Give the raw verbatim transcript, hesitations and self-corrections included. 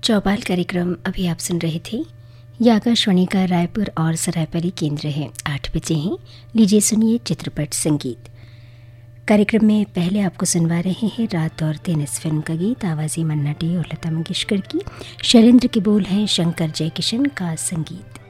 चौपाल कार्यक्रम अभी आप सुन रहे थे। यह आकाशवाणी का रायपुर और सरायपाली केंद्र है। आठ बजे हैं। लीजिए सुनिए चित्रपट संगीत। कार्यक्रम में पहले आपको सुनवा रहे हैं रात और दिन इस फिल्म का गीत। आवाज़ें मन्ना डे और लता मंगेशकर की। शैलेंद्र के बोल हैं, शंकर जयकिशन का संगीत।